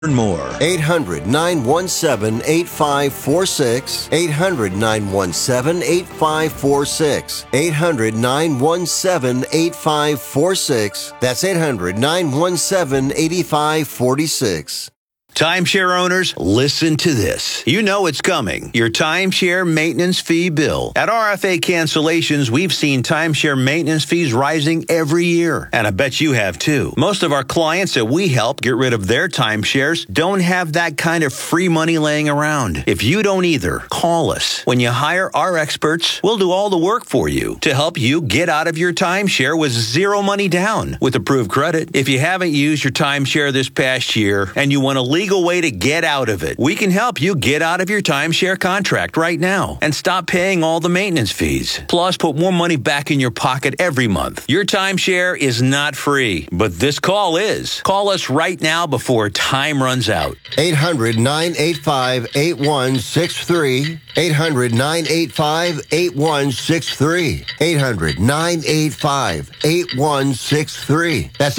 Learn more. 800-917-8546. 800-917-8546. 800-917-8546. That's 800-917-8546. Timeshare owners, listen to this. You know it's coming. Your timeshare maintenance fee bill. At RFA Cancellations, we've seen timeshare maintenance fees rising every year. And I bet you have too. Most of our clients that we help get rid of their timeshares don't have that kind of free money laying around. If you don't either, call us. When you hire our experts, we'll do all the work for you to help you get out of your timeshare with zero money down with approved credit. If you haven't used your timeshare this past year and you want to legal way to get out of it, we can help you get out of your timeshare contract right now and stop paying all the maintenance fees. Plus, put more money back in your pocket every month. Your timeshare is not free, but this call is. Call us right now before time runs out. 800-985-8163. 800-985-8163. 800-985-8163. That's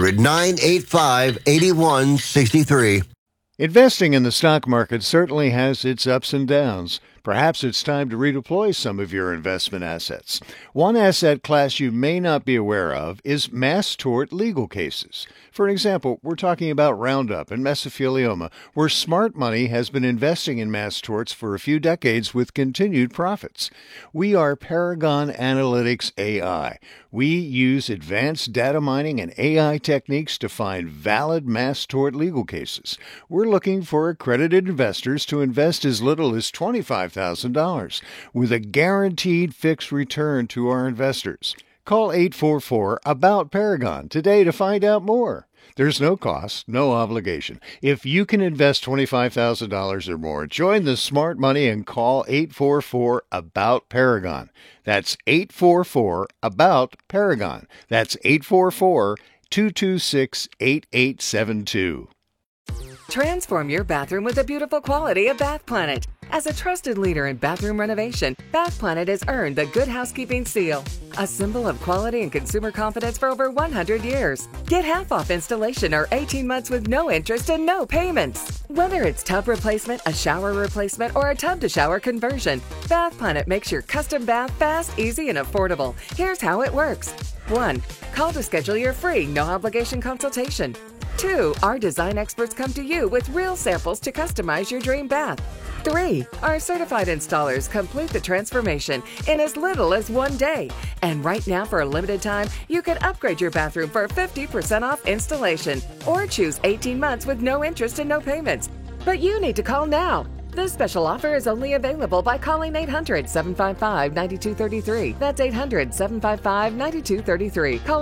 800-985-8163. Investing in the stock market certainly has its ups and downs. Perhaps it's time to redeploy some of your investment assets. One asset class you may not be aware of is mass tort legal cases. For example, we're talking about Roundup and mesothelioma, where smart money has been investing in mass torts for a few decades with continued profits. We are Paragon Analytics AI. We use advanced data mining and AI techniques to find valid mass tort legal cases. We're looking for accredited investors to invest as little as $25,000 with a guaranteed fixed return to our investors. Call 844-ABOUT-PARAGON today to find out more. There's no cost, no obligation. If you can invest $25,000 or more, join the smart money and call 844-ABOUT-PARAGON. That's 844-ABOUT-PARAGON. That's 844-226-8872. Transform your bathroom with the beautiful quality of Bath Planet. As a trusted leader in bathroom renovation, Bath Planet has earned the Good Housekeeping seal, a symbol of quality and consumer confidence for over 100 years. Get half off installation or 18 months with no interest and no payments. Whether it's tub replacement, a shower replacement, or a tub-to-shower conversion, Bath Planet makes your custom bath fast, easy, and affordable. Here's how it works. 1. Call to schedule your free, no-obligation consultation. 2. Our design experts come to you with real samples to customize your dream bath. 3. Our certified installers complete the transformation in as little as 1 day. And right now, for a limited time, you can upgrade your bathroom for 50% off installation or choose 18 months with no interest and no payments. But you need to call now. This special offer is only available by calling 800-755-9233. That's 800-755-9233. Call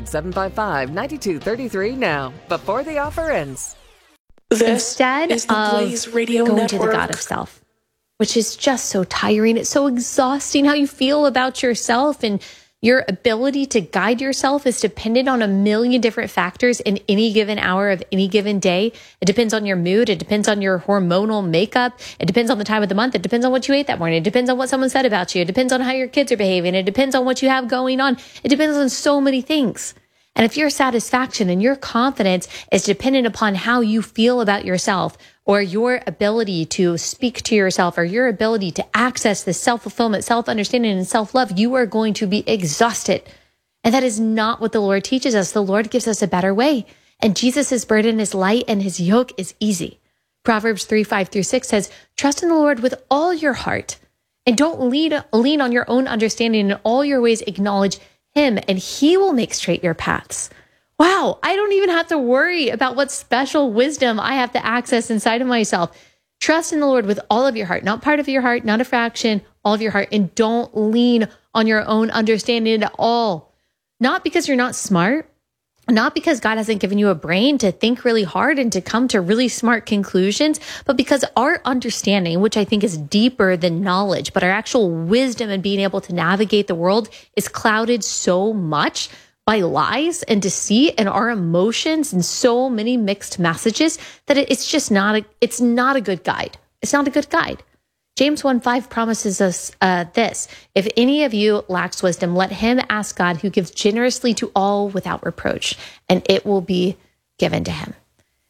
800-755-9233 now, before the offer ends. Instead of going to the God of self, which is just so tiring. It's so exhausting. How you feel about yourself and your ability to guide yourself is dependent on a million different factors in any given hour of any given day. It depends on your mood. It depends on your hormonal makeup. It depends on the time of the month. It depends on what you ate that morning. It depends on what someone said about you. It depends on how your kids are behaving. It depends on what you have going on. It depends on so many things. And if your satisfaction and your confidence is dependent upon how you feel about yourself, or your ability to speak to yourself, or your ability to access the self-fulfillment, self-understanding, and self-love, you are going to be exhausted. And that is not what the Lord teaches us. The Lord gives us a better way. And Jesus' burden is light and his yoke is easy. Proverbs 3:5-6 says, trust in the Lord with all your heart and don't lean on your own understanding. In all your ways acknowledge him and he will make straight your paths. Wow, I don't even have to worry about what special wisdom I have to access inside of myself. Trust in the Lord with all of your heart, not part of your heart, not a fraction, all of your heart, and don't lean on your own understanding at all. Not because you're not smart, not because God hasn't given you a brain to think really hard and to come to really smart conclusions, but because our understanding, which I think is deeper than knowledge, but our actual wisdom and being able to navigate the world is clouded so much by lies and deceit and our emotions and so many mixed messages that it's just not a good guide. It's not a good guide. James 1:5 promises us this. If any of you lacks wisdom, let him ask God, who gives generously to all without reproach, and it will be given to him.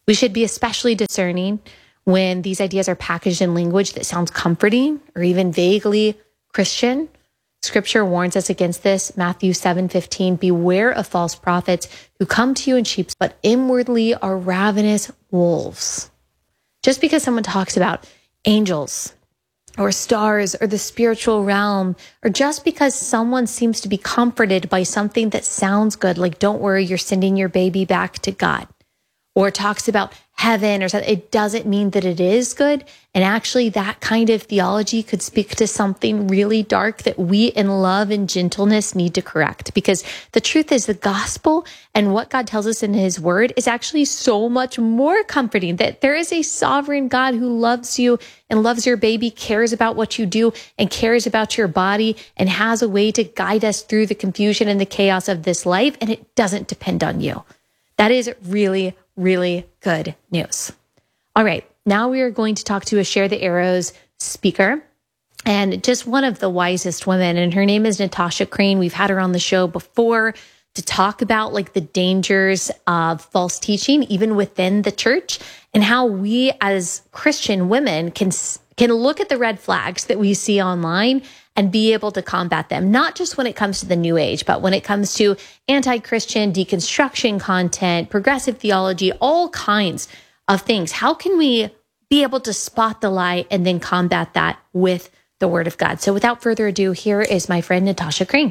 We should be especially discerning when these ideas are packaged in language that sounds comforting or even vaguely Christian. Scripture warns us against this. Matthew 7:15, beware of false prophets who come to you in sheep's, but inwardly are ravenous wolves. Just because someone talks about angels or stars or the spiritual realm, or just because someone seems to be comforted by something that sounds good, like don't worry, you're sending your baby back to God, or talks about heaven or something, it doesn't mean that it is good. And actually that kind of theology could speak to something really dark that we in love and gentleness need to correct. Because the truth is the gospel and what God tells us in his word is actually so much more comforting, that there is a sovereign God who loves you and loves your baby, cares about what you do and cares about your body and has a way to guide us through the confusion and the chaos of this life. And it doesn't depend on you. That is really, really good news. All right, now we are going to talk to a Share the Arrows speaker and just one of the wisest women, and her name is Natasha Crain. We've had her on the show before to talk about like the dangers of false teaching, even within the church, and how we as Christian women can look at the red flags that we see online and be able to combat them, not just when it comes to the new age, but when it comes to anti-Christian deconstruction content, progressive theology, all kinds of things. How can we be able to spot the lie and then combat that with the word of God? So without further ado, here is my friend Natasha Crain.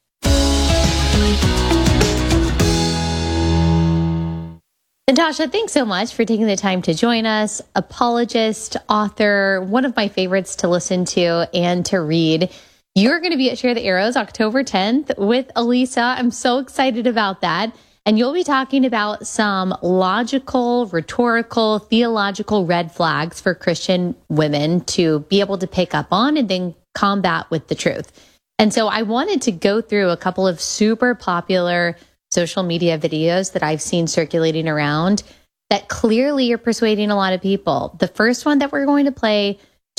Natasha, thanks so much for taking the time to join us. Apologist, author, one of my favorites to listen to and to read. You're going to be at Share the Arrows October 10th with Elisa. I'm so excited about that. And you'll be talking about some logical, rhetorical, theological red flags for Christian women to be able to pick up on and then combat with the truth. And so I wanted to go through a couple of super popular social media videos that I've seen circulating around that clearly are persuading a lot of people. The first one that we're going to play,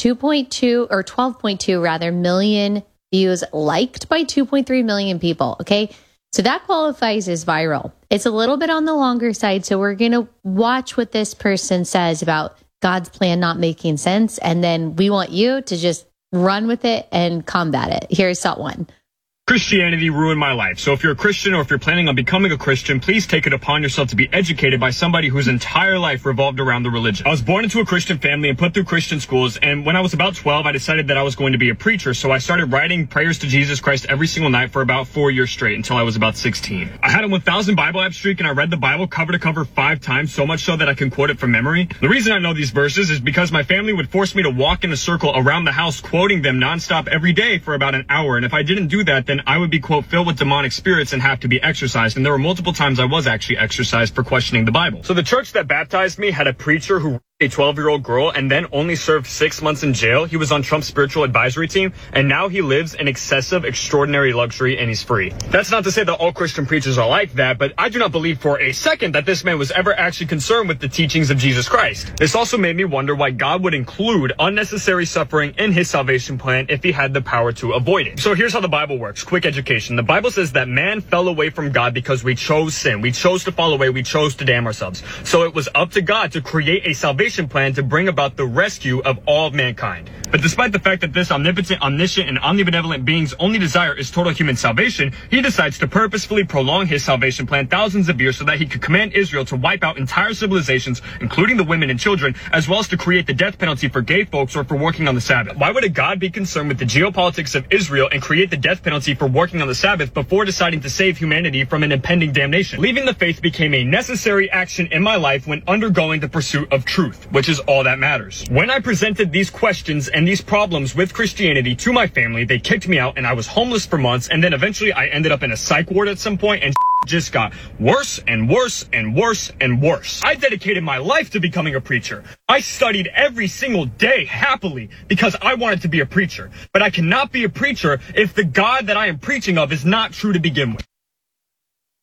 12.2 million views, liked by 2.3 million people. Okay. So that qualifies as viral. It's a little bit on the longer side. So we're going to watch what this person says about God's plan not making sense. And then we want you to just run with it and combat it. Here's Salt One. Christianity ruined my life. So if you're a Christian or if you're planning on becoming a Christian, please take it upon yourself to be educated by somebody whose entire life revolved around the religion. I was born into a Christian family and put through Christian schools. And when I was about 12, I decided that I was going to be a preacher. So I started writing prayers to Jesus Christ every single night for about 4 years straight until I was about 16. I had a 1,000 Bible app streak and I read the Bible cover to cover 5 times, so much so that I can quote it from memory. The reason I know these verses is because my family would force me to walk in a circle around the house quoting them nonstop every day for about an hour. And if I didn't do that, then I would be, quote, filled with demonic spirits and have to be exorcised. And there were multiple times I was actually exorcised for questioning the Bible. So the church that baptized me had a preacher who a 12-year-old girl and then only served 6 months in jail. He was on Trump's spiritual advisory team, and now he lives in excessive, extraordinary luxury, and he's free. That's not to say that all Christian preachers are like that, but I do not believe for a second that this man was ever actually concerned with the teachings of Jesus Christ. This also made me wonder why God would include unnecessary suffering in his salvation plan if he had the power to avoid it. So here's how the Bible works. Quick education. The Bible says that man fell away from God because we chose sin. We chose to fall away. We chose to damn ourselves. So it was up to God to create a salvation plan to bring about the rescue of all of mankind. But despite the fact that this omnipotent, omniscient, and omnibenevolent being's only desire is total human salvation, he decides to purposefully prolong his salvation plan thousands of years so that he could command Israel to wipe out entire civilizations, including the women and children, as well as to create the death penalty for gay folks or for working on the Sabbath. Why would a God be concerned with the geopolitics of Israel and create the death penalty for working on the Sabbath before deciding to save humanity from an impending damnation? Leaving the faith became a necessary action in my life when undergoing the pursuit of truth, which is all that matters. When I presented these questions and these problems with Christianity to my family, they kicked me out and I was homeless for months, and then eventually I ended up in a psych ward at some point, and just got worse and worse and worse and worse. I dedicated my life to becoming a preacher. I studied every single day happily because I wanted to be a preacher. But I cannot be a preacher if the God that I am preaching of is not true to begin with.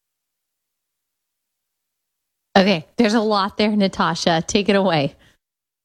Okay, there's a lot there, Natasha. Take it away.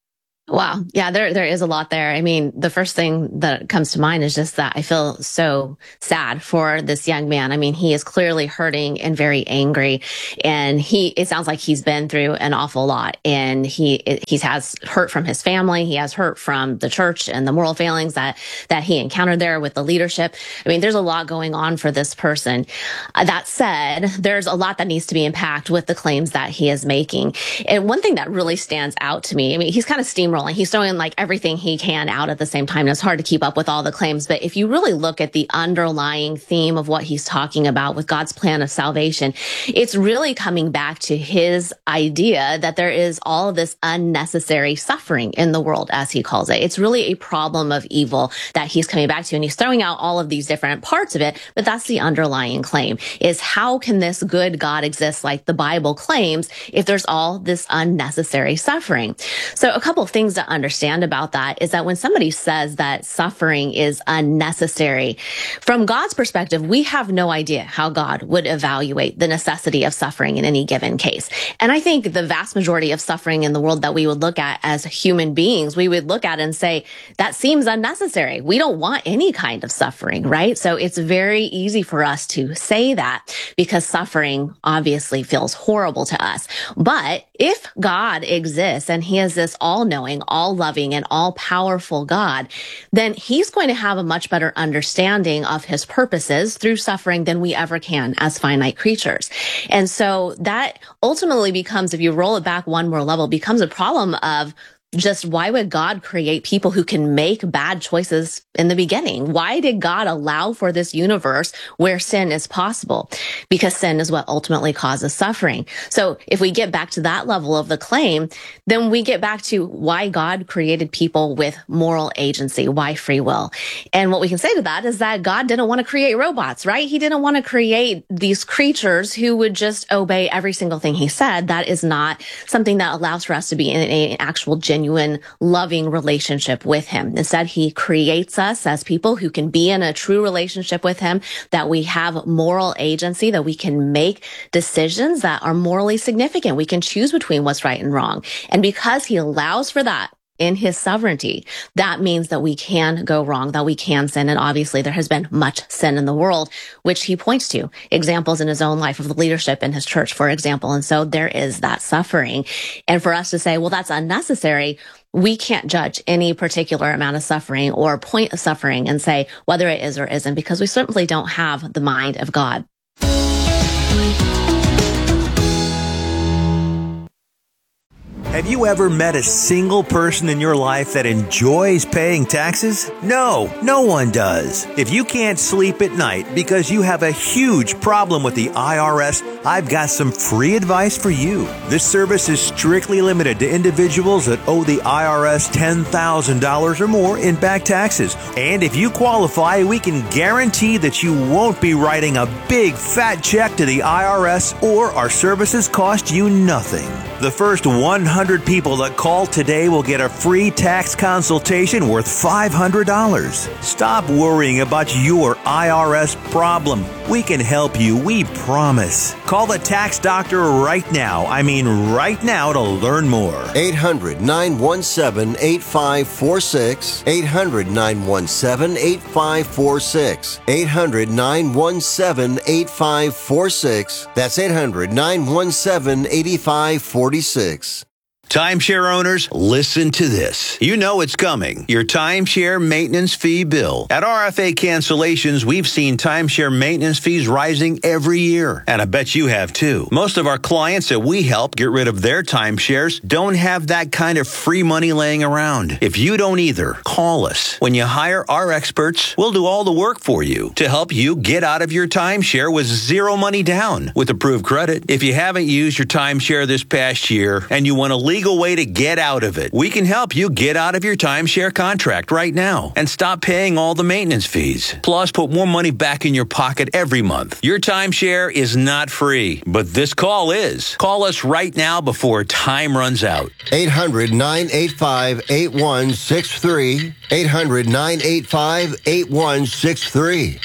Wow. Yeah, there is a lot there. I mean, the first thing that comes to mind is just that I feel so sad for this young man. I mean, he is clearly hurting and very angry, and it sounds like he's been through an awful lot, and he has hurt from his family. He has hurt from the church and the moral failings that he encountered there with the leadership. I mean, there's a lot going on for this person. That said, there's a lot that needs to be unpacked with the claims that he is making. And one thing that really stands out to me, I mean, he's kind of steamrolling. He's throwing like everything he can out at the same time. And it's hard to keep up with all the claims. But if you really look at the underlying theme of what he's talking about with God's plan of salvation, it's really coming back to his idea that there is all of this unnecessary suffering in the world, as he calls it. It's really a problem of evil that he's coming back to. And he's throwing out all of these different parts of it. But that's the underlying claim, is how can this good God exist like the Bible claims if there's all this unnecessary suffering? So a couple of things to understand about that is that when somebody says that suffering is unnecessary, from God's perspective, we have no idea how God would evaluate the necessity of suffering in any given case. And I think the vast majority of suffering in the world that we would look at as human beings, we would look at and say, that seems unnecessary. We don't want any kind of suffering, right? So it's very easy for us to say that because suffering obviously feels horrible to us. But if God exists and he is this all-knowing, all-loving, and all-powerful God, then he's going to have a much better understanding of his purposes through suffering than we ever can as finite creatures. And so that ultimately becomes, if you roll it back one more level, becomes a problem of just why would God create people who can make bad choices in the beginning? Why did God allow for this universe where sin is possible? Because sin is what ultimately causes suffering. So if we get back to that level of the claim, then we get back to why God created people with moral agency, why free will. And what we can say to that is that God didn't want to create robots, right? He didn't want to create these creatures who would just obey every single thing he said. That is not something that allows for us to be in an actual genuine, loving relationship with him. Instead, he creates us as people who can be in a true relationship with him, that we have moral agency, that we can make decisions that are morally significant. We can choose between what's right and wrong. And because he allows for that in his sovereignty, that means that we can go wrong, that we can sin. And obviously there has been much sin in the world, which he points to examples in his own life of the leadership in his church, for example. And so there is that suffering. And for us to say, well, that's unnecessary, we can't judge any particular amount of suffering or point of suffering and say whether it is or isn't, because we simply don't have the mind of God. Have you ever met a single person in your life that enjoys paying taxes? No, no one does. If you can't sleep at night because you have a huge problem with the IRS, I've got some free advice for you. This service is strictly limited to individuals that owe the IRS $10,000 or more in back taxes. And if you qualify, we can guarantee that you won't be writing a big fat check to the IRS, or our services cost you nothing. The first 100 people that call today will get a free tax consultation worth $500. Stop worrying about your IRS problem. We can help you, we promise. Call the tax doctor right now. I mean right now, to learn more. 800-917-8546. 800-917-8546. 800-917-8546. That's 800-917-8546. Timeshare owners, listen to this. You know it's coming. Your timeshare maintenance fee bill. At RFA Cancellations, we've seen timeshare maintenance fees rising every year. And I bet you have too. Most of our clients that we help get rid of their timeshares don't have that kind of free money laying around. If you don't either, call us. When you hire our experts, we'll do all the work for you to help you get out of your timeshare with zero money down with approved credit. If you haven't used your timeshare this past year and you want to legal way to get out of it, we can help you get out of your timeshare contract right now and stop paying all the maintenance fees. Plus, put more money back in your pocket every month. Your timeshare is not free, but this call is. Call us right now before time runs out. 800-985-8163. 800-985-8163.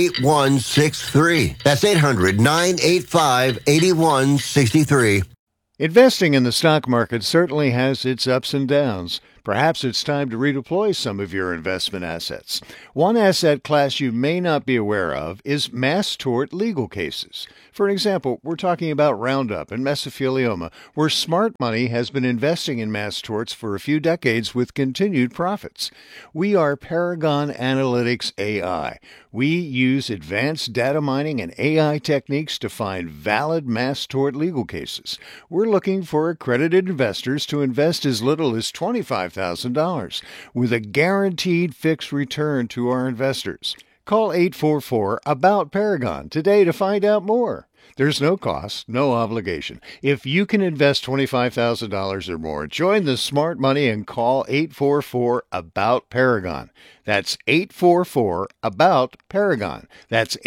800-985-8163. That's 800-985-8163. Investing in the stock market certainly has its ups and downs. Perhaps it's time to redeploy some of your investment assets. One asset class you may not be aware of is mass tort legal cases. For example, we're talking about Roundup and mesothelioma, where smart money has been investing in mass torts for a few decades with continued profits. We are Paragon Analytics AI. We use advanced data mining and AI techniques to find valid mass tort legal cases. We're looking for accredited investors to invest as little as $25,000 with a guaranteed fixed return to our investors. Call 844-ABOUT-PARAGON today to find out more. There's no cost, no obligation. If you can invest $25,000 or more, join the smart money and call 844-ABOUT-PARAGON. That's 844-ABOUT-PARAGON. That's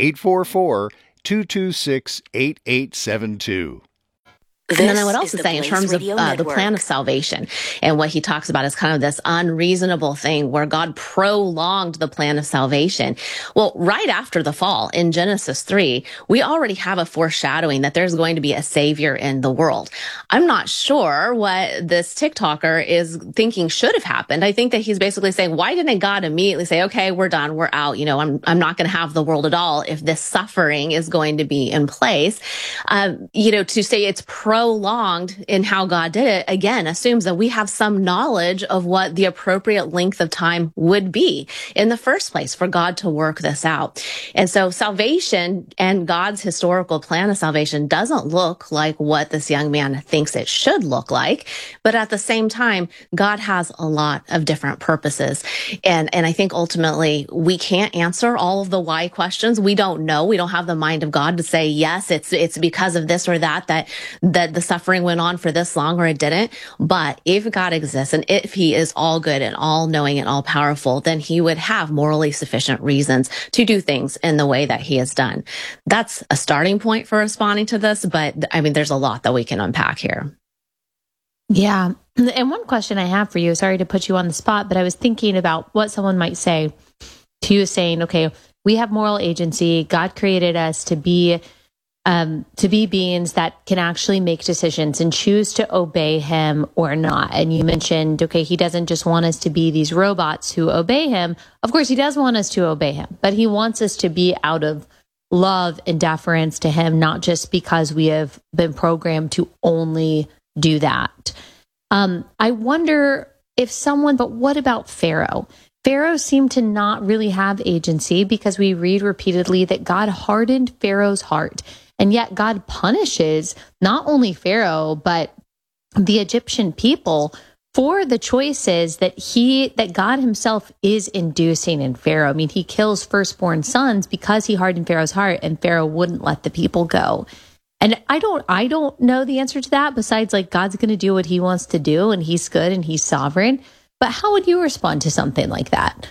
844-226-8872. And then I would also say in terms of the plan of salvation and what he talks about is kind of this unreasonable thing where God prolonged the plan of salvation. Well, right after the fall in Genesis 3, we already have a foreshadowing that there's going to be a savior in the world. I'm not sure what this TikToker is thinking should have happened. I think that he's basically saying, why didn't God immediately say, okay, we're done, we're out. You know, I'm not going to have the world at all if this suffering is going to be in place. To say it's prolonged in how God did it, again, assumes that we have some knowledge of what the appropriate length of time would be in the first place for God to work this out. And so salvation and God's historical plan of salvation doesn't look like what this young man thinks it should look like. But at the same time, God has a lot of different purposes. And I think ultimately we can't answer all of the why questions. We don't know. We don't have the mind of God to say, yes, it's because of this or that the suffering went on for this long or it didn't. But if God exists and if he is all good and all knowing and all powerful, then he would have morally sufficient reasons to do things in the way that he has done. That's a starting point for responding to this. But I mean, there's a lot that we can unpack here. Yeah. And one question I have for you, sorry to put you on the spot, but I was thinking about what someone might say to you saying, okay, we have moral agency. God created us to be beings that can actually make decisions and choose to obey him or not. And you mentioned, okay, he doesn't just want us to be these robots who obey him. Of course, he does want us to obey him, but he wants us to be out of love and deference to him, not just because we have been programmed to only do that. I wonder but what about Pharaoh? Pharaoh seemed to not really have agency because we read repeatedly that God hardened Pharaoh's heart. And yet God punishes not only Pharaoh, but the Egyptian people for the choices that God himself is inducing in Pharaoh. I mean, he kills firstborn sons because he hardened Pharaoh's heart and Pharaoh wouldn't let the people go. And I don't know the answer to that besides like God's going to do what he wants to do and he's good and he's sovereign. But how would you respond to something like that?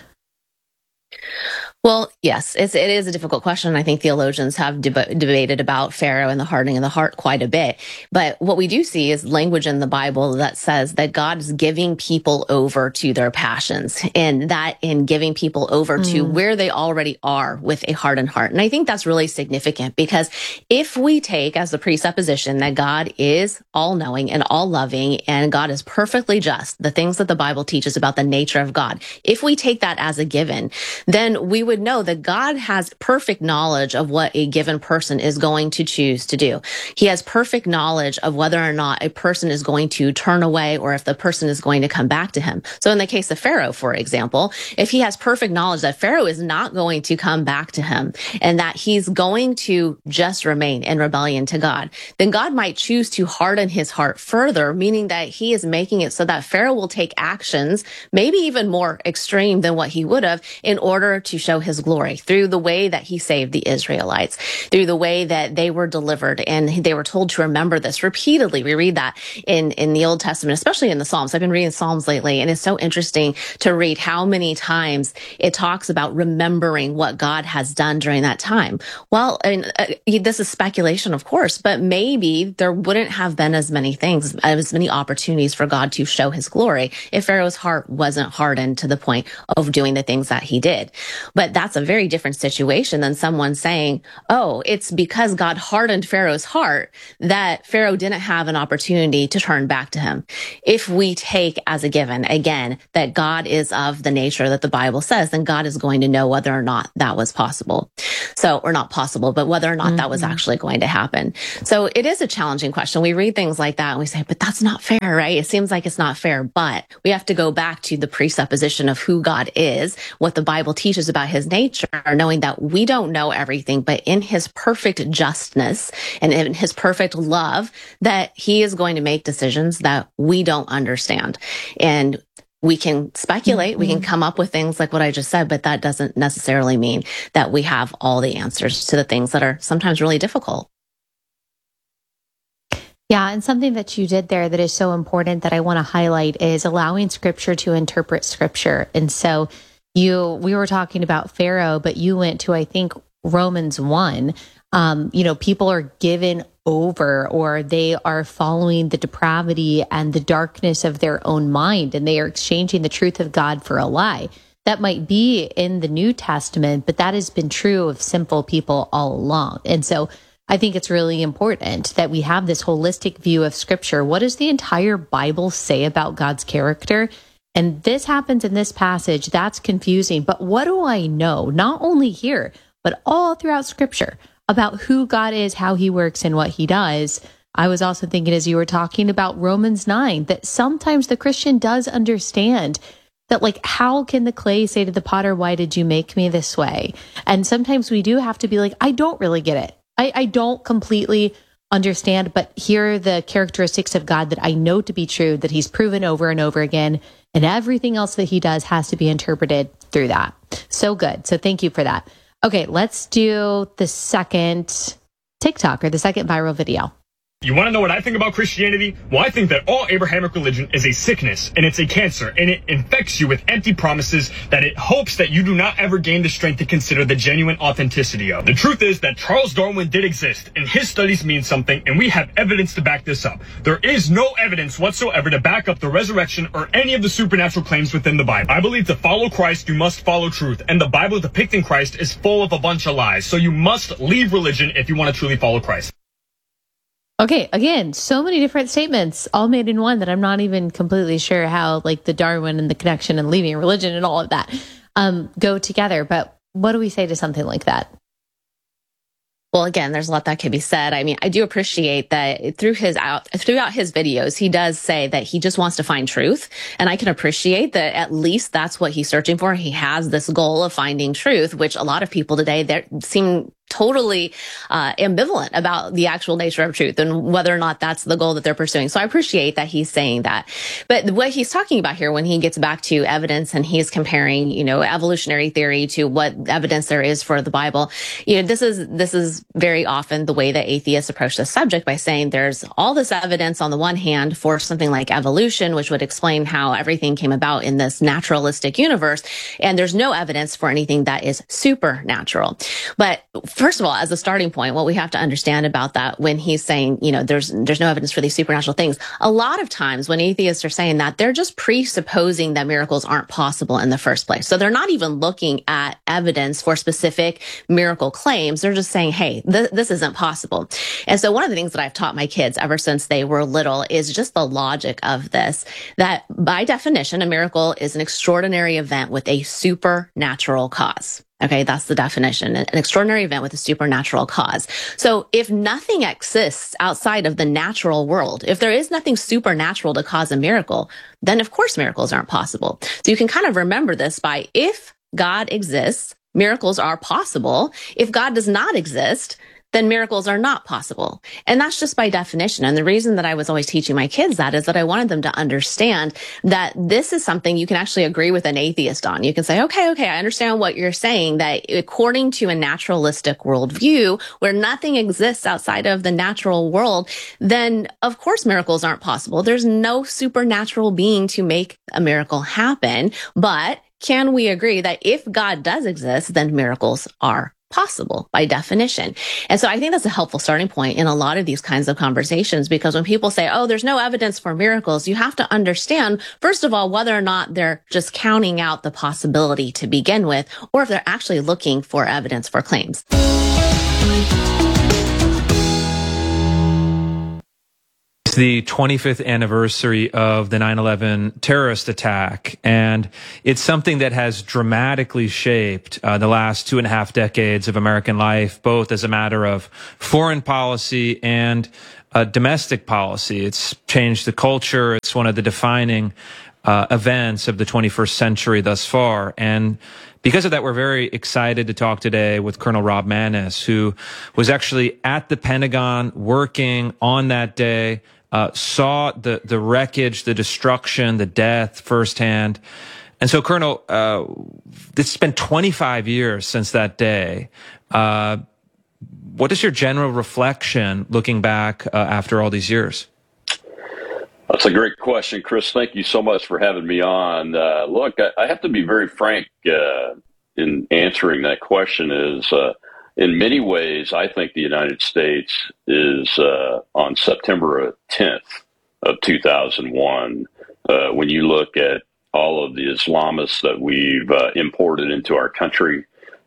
Well, yes, it is a difficult question. I think theologians have debated about Pharaoh and the hardening of the heart quite a bit. But what we do see is language in the Bible that says that God is giving people over to their passions, and that in giving people over to where they already are with a hardened heart. And I think that's really significant because if we take as the presupposition that God is all-knowing and all-loving and God is perfectly just, the things that the Bible teaches about the nature of God, if we take that as a given, then we would know that God has perfect knowledge of what a given person is going to choose to do. He has perfect knowledge of whether or not a person is going to turn away or if the person is going to come back to him. So in the case of Pharaoh, for example, if he has perfect knowledge that Pharaoh is not going to come back to him and that he's going to just remain in rebellion to God, then God might choose to harden his heart further, meaning that he is making it so that Pharaoh will take actions, maybe even more extreme than what he would have, in order to show his glory through the way that he saved the Israelites, through the way that they were delivered. And they were told to remember this repeatedly. We read that in the Old Testament, especially in the Psalms. I've been reading Psalms lately, and it's so interesting to read how many times it talks about remembering what God has done during that time. Well, this is speculation, of course, but maybe there wouldn't have been as many opportunities for God to show his glory if Pharaoh's heart wasn't hardened to the point of doing the things that he did. But But that's a very different situation than someone saying, oh, it's because God hardened Pharaoh's heart that Pharaoh didn't have an opportunity to turn back to him. If we take as a given, again, that God is of the nature that the Bible says, then God is going to know whether or not that was possible. So, or not possible, but whether or not that was actually going to happen. So it is a challenging question. We read things like that and we say, but that's not fair, right? It seems like it's not fair, but we have to go back to the presupposition of who God is, what the Bible teaches about his nature, knowing that we don't know everything, but in his perfect justness and in his perfect love, that he is going to make decisions that we don't understand. And we can speculate, we can come up with things like what I just said, but that doesn't necessarily mean that we have all the answers to the things that are sometimes really difficult. Yeah, and something that you did there that is so important that I want to highlight is allowing Scripture to interpret Scripture. And so we were talking about Pharaoh, but you went to, I think, Romans 1. People are given over, or they are following the depravity and the darkness of their own mind, and they are exchanging the truth of God for a lie. That might be in the New Testament, but that has been true of sinful people all along. And so I think it's really important that we have this holistic view of Scripture. What does the entire Bible say about God's character? And this happens in this passage. That's confusing. But what do I know, not only here, but all throughout Scripture, about who God is, how he works, and what he does? I was also thinking, as you were talking about Romans 9, that sometimes the Christian does understand that, like, how can the clay say to the potter, why did you make me this way? And sometimes we do have to be like, I don't really get it. I don't completely understand, but here are the characteristics of God that I know to be true, that he's proven over and over again, and everything else that he does has to be interpreted through that. So good. So thank you for that. Okay, let's do the second TikTok, or the second viral video. You want to know what I think about Christianity? Well, I think that all Abrahamic religion is a sickness, and it's a cancer, and it infects you with empty promises that it hopes that you do not ever gain the strength to consider the genuine authenticity of. The truth is that Charles Darwin did exist, and his studies mean something, and we have evidence to back this up. There is no evidence whatsoever to back up the resurrection or any of the supernatural claims within the Bible. I believe to follow Christ, you must follow truth, and the Bible depicting Christ is full of a bunch of lies, so you must leave religion if you want to truly follow Christ. Okay, again, so many different statements all made in one that I'm not even completely sure how, like, the Darwin and the connection and leaving religion and all of that go together. But what do we say to something like that? Well, again, there's a lot that could be said. I mean, I do appreciate that throughout his videos, he does say that he just wants to find truth. And I can appreciate that at least that's what he's searching for. He has this goal of finding truth, which a lot of people today seem totally ambivalent about the actual nature of truth and whether or not that's the goal that they're pursuing. So I appreciate that he's saying that. But what he's talking about here, when he gets back to evidence and he's comparing, evolutionary theory to what evidence there is for the Bible, this is very often the way that atheists approach this subject, by saying there's all this evidence on the one hand for something like evolution, which would explain how everything came about in this naturalistic universe, and there's no evidence for anything that is supernatural. But first of all, as a starting point, what we have to understand about that, when he's saying, there's no evidence for these supernatural things, a lot of times when atheists are saying that, they're just presupposing that miracles aren't possible in the first place. So they're not even looking at evidence for specific miracle claims. They're just saying, hey, this isn't possible. And so one of the things that I've taught my kids ever since they were little is just the logic of this, that by definition, a miracle is an extraordinary event with a supernatural cause. Okay, that's the definition, an extraordinary event with a supernatural cause. So if nothing exists outside of the natural world, if there is nothing supernatural to cause a miracle, then of course miracles aren't possible. So you can kind of remember this by, if God exists, miracles are possible. If God does not exist, then miracles are not possible. And that's just by definition. And the reason that I was always teaching my kids that is that I wanted them to understand that this is something you can actually agree with an atheist on. You can say, okay, I understand what you're saying, that according to a naturalistic worldview where nothing exists outside of the natural world, then of course miracles aren't possible. There's no supernatural being to make a miracle happen. But can we agree that if God does exist, then miracles are possible by definition. And so I think that's a helpful starting point in a lot of these kinds of conversations, because when people say, oh, there's no evidence for miracles, you have to understand, first of all, whether or not they're just counting out the possibility to begin with, or if they're actually looking for evidence for claims. It's the 25th anniversary of the 9/11 terrorist attack, and it's something that has dramatically shaped the last 2.5 decades of American life, both as a matter of foreign policy and domestic policy. It's changed the culture. It's one of the defining events of the 21st century thus far. And because of that, we're very excited to talk today with Colonel Rob Maness, who was actually at the Pentagon working on that day, saw the wreckage, the destruction, the death firsthand. And so, Colonel, it's been 25 years since that day. What is your general reflection looking back after all these years? That's a great question, Chris. Thank you so much for having me on. Look, I have to be very frank in answering that question. In many ways, I think the United States is on September 10th of 2001. When you look at all of the Islamists that we've imported into our country,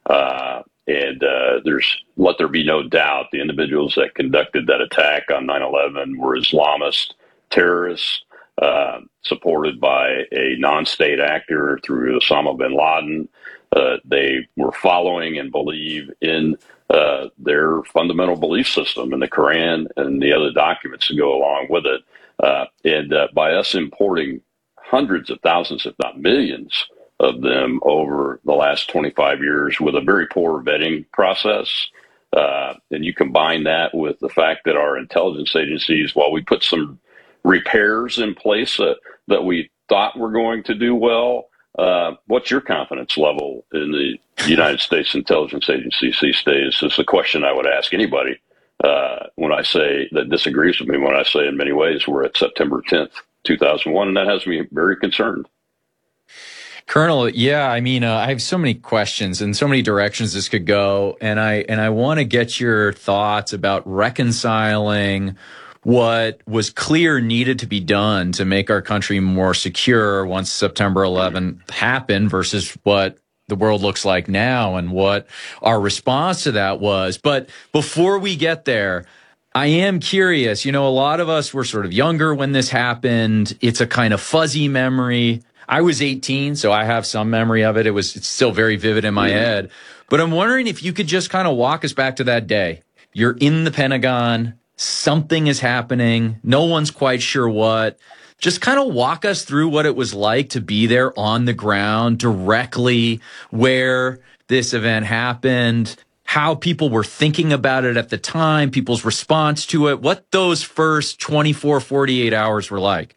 and let there be no doubt, the individuals that conducted that attack on 9/11 were Islamist terrorists, supported by a non-state actor through Osama bin Laden. They were following and believe in their fundamental belief system in the Quran and the other documents that go along with it. And by us importing hundreds of thousands, if not millions, of them over the last 25 years with a very poor vetting process, and you combine that with the fact that our intelligence agencies, while we put some repairs in place that we thought were going to do well, what's your confidence level in the United States intelligence agencies these days? It's a question I would ask anybody when I say that disagrees with me, when I say in many ways we're at September 10th, 2001, and that has me very concerned. Colonel, yeah, I mean, I have so many questions and so many directions this could go, and I want to get your thoughts about reconciling what was clear needed to be done to make our country more secure once September 11th happened versus what the world looks like now and what our response to that was. But before we get there, I am curious, a lot of us were sort of younger when this happened. It's a kind of fuzzy memory. I was 18, so I have some memory of it. It's still very vivid in my head. But I'm wondering if you could just kind of walk us back to that day. You're in the Pentagon. Something is happening. No one's quite sure what. Just kind of walk us through what it was like to be there on the ground directly where this event happened, how people were thinking about it at the time, people's response to it, what those first 24, 48 hours were like.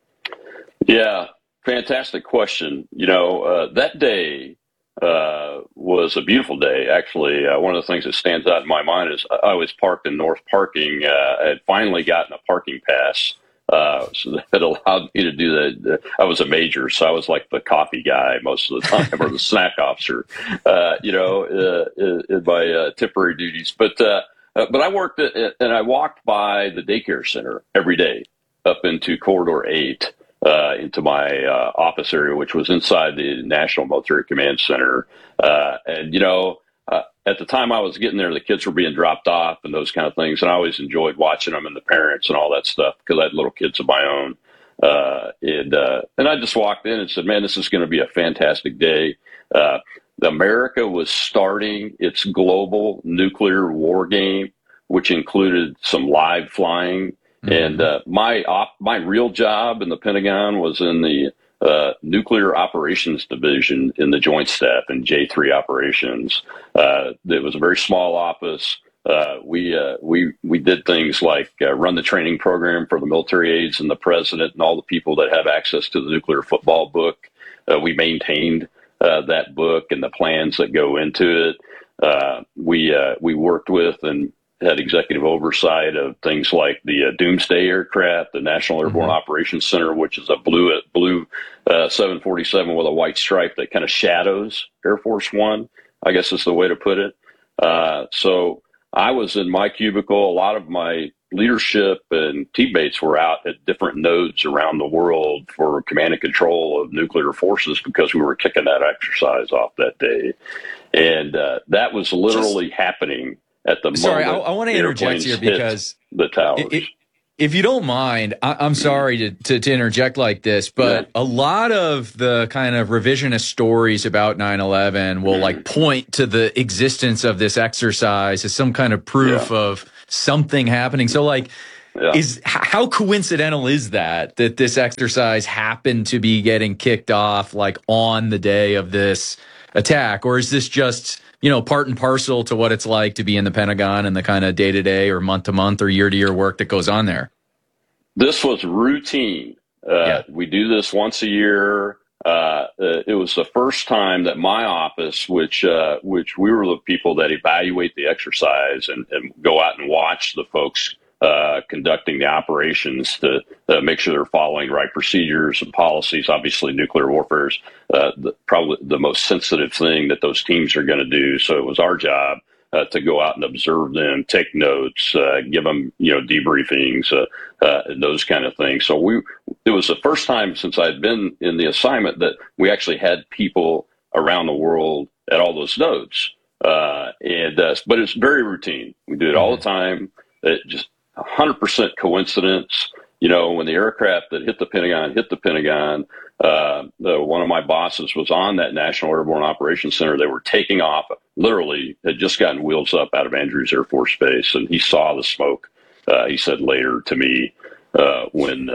Yeah, fantastic question. That day was a beautiful day. Actually, one of the things that stands out in my mind is I was parked in North Parking. I had finally gotten a parking pass, so that allowed me to do that. I was a major, so I was like the coffee guy most of the time, or the snack officer, in my temporary duties. But I worked and I walked by the daycare center every day up into Corridor 8. Into my office area, which was inside the National Military Command Center. At the time I was getting there, the kids were being dropped off and those kind of things. And I always enjoyed watching them and the parents and all that stuff because I had little kids of my own. And I just walked in and said, man, this is going to be a fantastic day. America was starting its global nuclear war game, which included some live flying. And my real job in the Pentagon was in the Nuclear Operations Division in the Joint Staff in J3 Operations. It was a very small office. We did things like run the training program for the military aides and the president and all the people that have access to the nuclear football book. We maintained that book and the plans that go into it. We worked with and had executive oversight of things like the Doomsday aircraft, the National Airborne Operations Center, which is a blue 747 with a white stripe that kind of shadows Air Force One, I guess is the way to put it. So I was in my cubicle. A lot of my leadership and teammates were out at different nodes around the world for command and control of nuclear forces because we were kicking that exercise off that day. And that was literally happening at the moment. Sorry, I want to interject here because the towers. If you don't mind, I'm sorry to interject like this, but a lot of the kind of revisionist stories about 9/11 will like point to the existence of this exercise as some kind of proof of something happening. So like, how coincidental is that this exercise happened to be getting kicked off like on the day of this attack? Or is this just, part and parcel to what it's like to be in the Pentagon and the kind of day-to-day or month-to-month or year-to-year work that goes on there? This was routine. We do this once a year. It was the first time that my office, which we were the people that evaluate the exercise and go out and watch the folks conducting the operations to make sure they're following right procedures and policies. Obviously, nuclear warfare is probably the most sensitive thing that those teams are going to do. So it was our job to go out and observe them, take notes, give them debriefings, those kind of things. So it was the first time since I'd been in the assignment that we actually had people around the world at all those nodes. But it's very routine. We do it all the time. It just 100% coincidence. When the aircraft that hit the Pentagon, one of my bosses was on that National Airborne Operations Center. They were taking off, literally had just gotten wheels up out of Andrews Air Force Base, and he saw the smoke. He said later to me when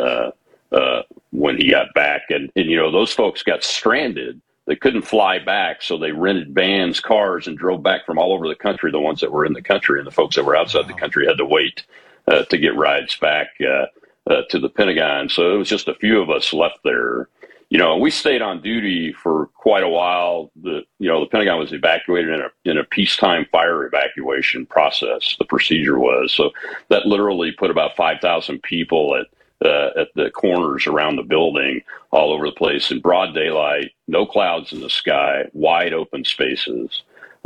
he got back, and those folks got stranded. They couldn't fly back, so they rented vans, cars, and drove back from all over the country. The ones that were in the country and the folks that were outside the country had to wait to get rides back to the Pentagon. So it was just a few of us left there. We stayed on duty for quite a while. The Pentagon was evacuated in a peacetime fire evacuation process. The procedure was so that literally put about 5,000 people at the corners around the building, all over the place in broad daylight, no clouds in the sky, wide open spaces.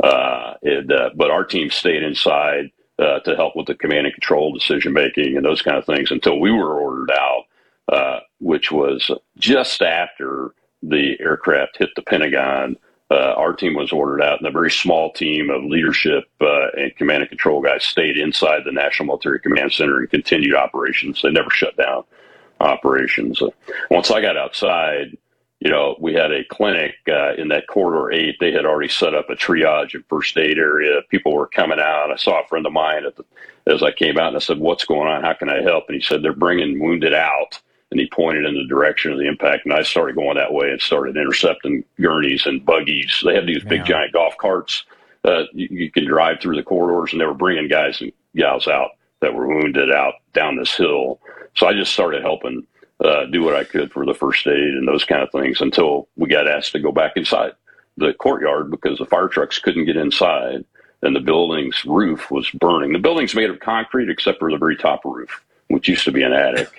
But our team stayed inside to help with the command and control decision making and those kind of things until we were ordered out, which was just after the aircraft hit the Pentagon. Our team was ordered out, and a very small team of leadership and command and control guys stayed inside the National Military Command Center and continued operations. They never shut down operations. Once I got outside, we had a clinic in that Corridor 8. They had already set up a triage and first aid area. People were coming out. I saw a friend of mine as I came out, and I said, "What's going on? How can I help?" And he said, "They're bringing wounded out." And he pointed in the direction of the impact, and I started going that way and started intercepting gurneys and buggies. They have these big, giant golf carts. You can drive through the corridors, and they were bringing guys and gals out that were wounded out down this hill. So I just started helping do what I could for the first aid and those kind of things until we got asked to go back inside the courtyard because the fire trucks couldn't get inside, and the building's roof was burning. The building's made of concrete except for the very top roof, which used to be an attic.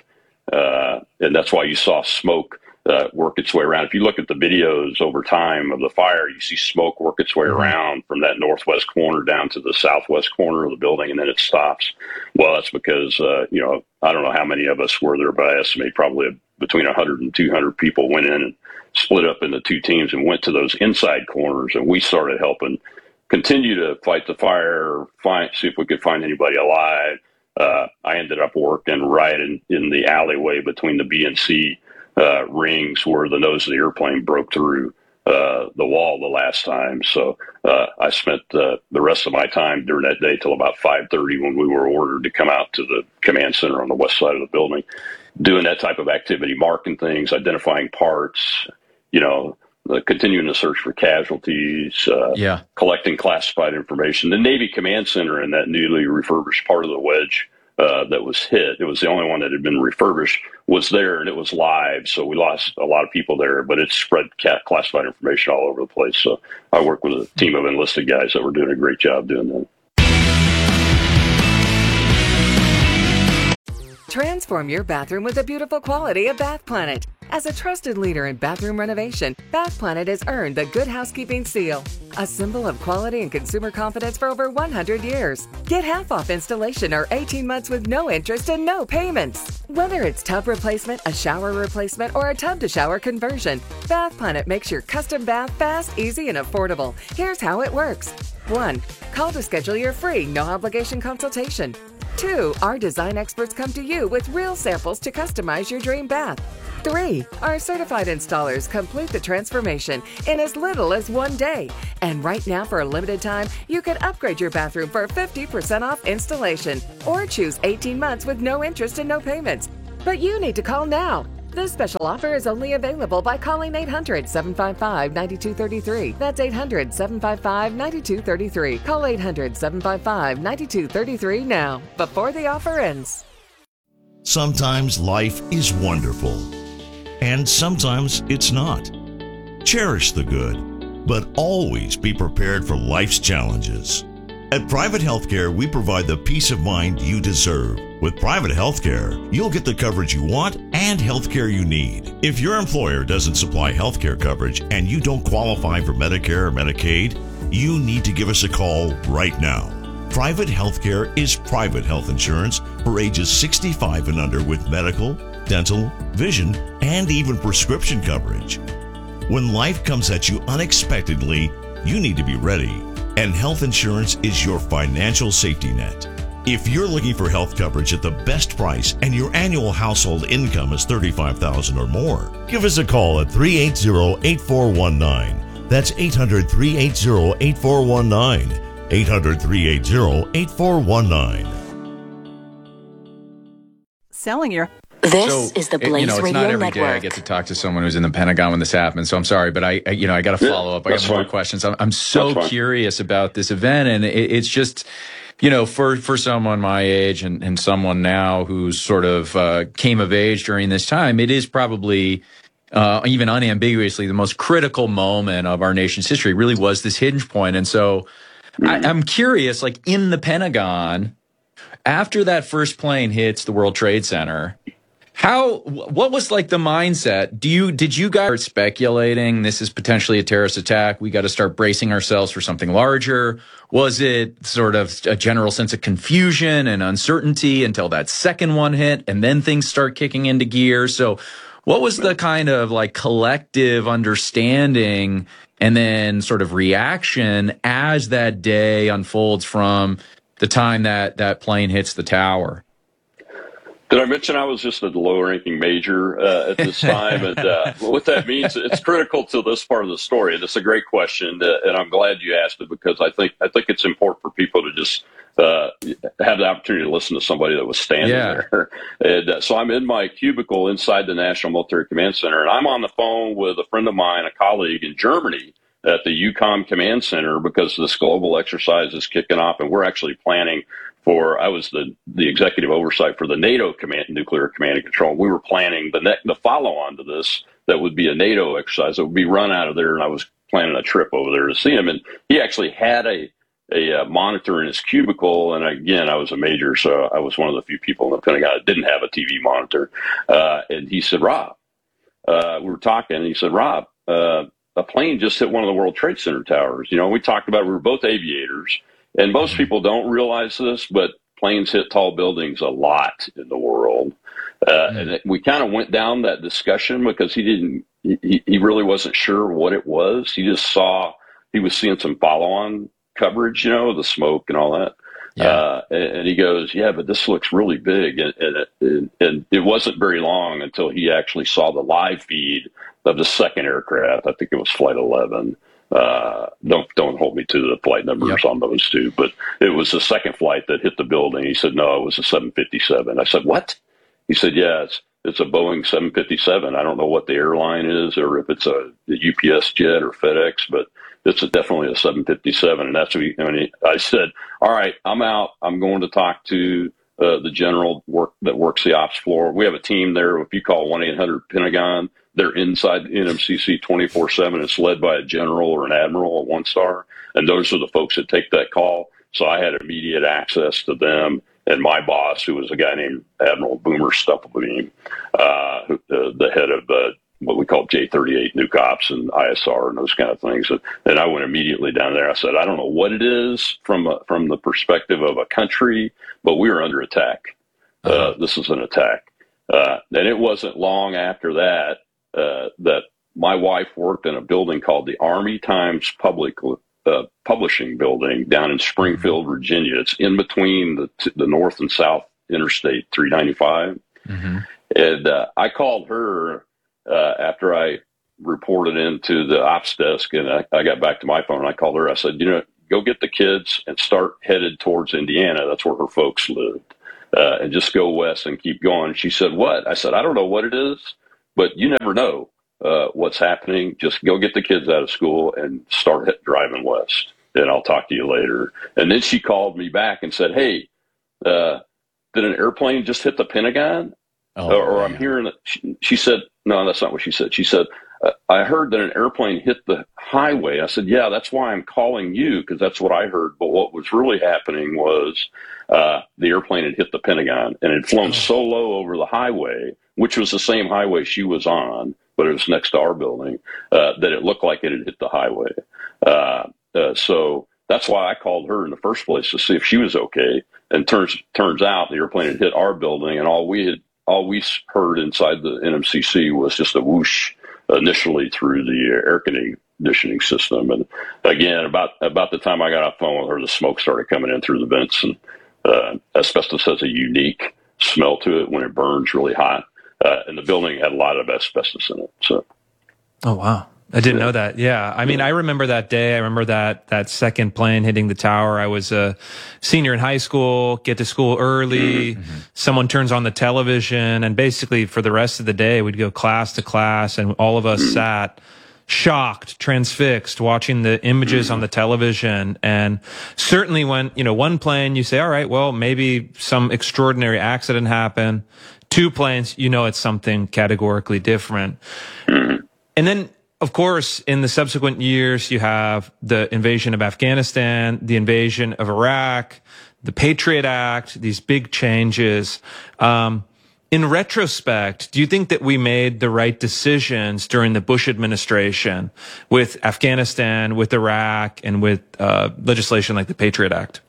And that's why you saw smoke work its way around. If you look at the videos over time of the fire, you see smoke work its way around from that northwest corner down to the southwest corner of the building, and then it stops. Well, that's because, I don't know how many of us were there, but I estimate probably between 100 and 200 people went in and split up into two teams and went to those inside corners, and we started helping continue to fight the fire, see if we could find anybody alive. I ended up working right in the alleyway between the B and C rings where the nose of the airplane broke through the wall the last time. So I spent the rest of my time during that day till about 5:30 when we were ordered to come out to the command center on the west side of the building, doing that type of activity, marking things, identifying parts, continuing to search for casualties, collecting classified information. The Navy Command Center in that newly refurbished part of the wedge that was hit, it was the only one that had been refurbished, was there, and it was live. So we lost a lot of people there, but it spread classified information all over the place. So I worked with a team of enlisted guys that were doing a great job doing that. Transform your bathroom with the beautiful quality of Bath Planet. As a trusted leader in bathroom renovation, Bath Planet has earned the Good Housekeeping seal, a symbol of quality and consumer confidence for over 100 years. Get half off installation or 18 months with no interest and no payments. Whether it's tub replacement, a shower replacement, or a tub-to-shower conversion, Bath Planet makes your custom bath fast, easy, and affordable. Here's how it works. 1. Call to schedule your free, no-obligation consultation. 2. Our design experts come to you with real samples to customize your dream bath. 3. Our certified installers complete the transformation in as little as 1 day. And right now, for a limited time, you can upgrade your bathroom for 50% off installation or choose 18 months with no interest and no payments. But you need to call now. This special offer is only available by calling 800-755-9233. That's 800-755-9233. Call 800-755-9233 now, before the offer ends. Sometimes life is wonderful, and sometimes it's not. Cherish the good, but always be prepared for life's challenges. At Private Healthcare, we provide the peace of mind you deserve. With private healthcare, you'll get the coverage you want and healthcare you need. If your employer doesn't supply healthcare coverage and you don't qualify for Medicare or Medicaid, you need to give us a call right now. Private healthcare is private health insurance for ages 65 and under with medical, dental, vision, and even prescription coverage. When life comes at you unexpectedly, you need to be ready, and health insurance is your financial safety net. If you're looking for health coverage at the best price and your annual household income is $35,000 or more, give us a call at 380-8419. That's 800-380-8419. 800-380-8419. Selling your... This is the Blaze it's Radio not every Network. day I get to talk to someone who's in the Pentagon when this happens, so I'm sorry, but I got to follow up. I got more questions. I'm so curious about this event, and it's just, for someone my age and someone now who's sort of came of age during this time, it is probably even unambiguously the most critical moment of our nation's history. It really was this hinge point, and so I'm curious, like in the Pentagon, after that first plane hits the World Trade Center, what was like the mindset? Did you guys start speculating this is potentially a terrorist attack? We got to start bracing ourselves for something larger. Was it sort of a general sense of confusion and uncertainty until that second one hit, and then things start kicking into gear? So what was the kind of like collective understanding and then sort of reaction as that day unfolds from the time that plane hits the tower? Did I mention I was just a low-ranking major at this time? And what that means, it's critical to this part of the story. And it's a great question, and I'm glad you asked it, because I think it's important for people to just have the opportunity to listen to somebody that was standing there. And so I'm in my cubicle inside the National Military Command Center, and I'm on the phone with a friend of mine, a colleague in Germany, at the EUCOM Command Center, because this global exercise is kicking off, and we're actually planning for, I was the executive oversight for the NATO Nuclear Command and Control. We were planning the follow-on to this that would be a NATO exercise that would be run out of there, and I was planning a trip over there to see him. And he actually had a monitor in his cubicle, and again, I was a major, so I was one of the few people in the Pentagon that didn't have a TV monitor. And he said, Rob, we were talking, and he said, Rob, a plane just hit one of the World Trade Center towers. We talked about, we were both aviators, and most people don't realize this, but planes hit tall buildings a lot in the world. And we kind of went down that discussion because he really wasn't sure what it was. He just he was seeing some follow-on coverage, the smoke and all that. Yeah. And he goes, yeah, but this looks really big. And it wasn't very long until he actually saw the live feed of the second aircraft. I think it was Flight 11. Don't hold me to the flight numbers on those two, but it was the second flight that hit the building. He said, no, it was a 757. I said, what? He said, yeah, it's a Boeing 757. I don't know what the airline is, or if it's a UPS jet or FedEx, but it's definitely a 757. And that's what I said, all right, I'm out. I'm going to talk to the general that works the ops floor. We have a team there. If you call 1-800-PENTAGON, they're inside the NMCC 24/7. It's led by a general or an admiral, a one-star, and those are the folks that take that call. So I had immediate access to them, and my boss, who was a guy named Admiral Boomer Stumplebeam, the head of what we call J-38 Nuke Ops and ISR and those kind of things. And I went immediately down there. I said, I don't know what it is from the perspective of a country, but we are under attack. This is an attack. And it wasn't long after that that my wife worked in a building called the Army Times Publishing Building down in Springfield, Virginia. It's in between the North and South Interstate 395. Mm-hmm. And I called her after I reported into the ops desk, and I got back to my phone. And I called her. I said, go get the kids and start headed towards Indiana. That's where her folks lived. And just go west and keep going. She said, what? I said, I don't know what it is, but you never know what's happening. Just go get the kids out of school and start driving west, and I'll talk to you later. And then she called me back and said, hey, did an airplane just hit the Pentagon? Or I'm hearing that. She said, no, that's not what she said. She said, I heard that an airplane hit the highway. I said, yeah, that's why I'm calling you, because that's what I heard. But what was really happening was the airplane had hit the Pentagon and had flown so low over the highway, which was the same highway she was on, but it was next to our building, that it looked like it had hit the highway. So that's why I called her in the first place, to see if she was okay. And turns out the airplane had hit our building, and all we heard inside the NMCC was just a whoosh initially through the air conditioning system. And again, about the time I got off the phone with her, the smoke started coming in through the vents. And asbestos has a unique smell to it when it burns really hot. And the building had a lot of asbestos in it. So, oh wow, I didn't know that. Yeah, I mean, I remember that day. I remember that second plane hitting the tower. I was a senior in high school, get to school early. Mm-hmm. Someone turns on the television, and basically for the rest of the day, we'd go class to class, and all of us sat shocked, transfixed, watching the images on the television. And certainly when, one plane, you say, all right, well, maybe some extraordinary accident happened. Two planes, it's something categorically different. And then, of course, in the subsequent years, you have the invasion of Afghanistan, the invasion of Iraq, the Patriot Act, these big changes. In retrospect, do you think that we made the right decisions during the Bush administration with Afghanistan, with Iraq, and with legislation like the Patriot Act?